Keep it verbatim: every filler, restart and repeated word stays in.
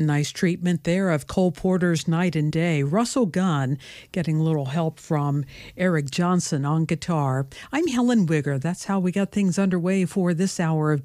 Nice treatment there of Cole Porter's Night and Day. Russell Gunn getting a little help from Eric Johnson on guitar. I'm Helen Wigger. That's how we got things underway for this hour of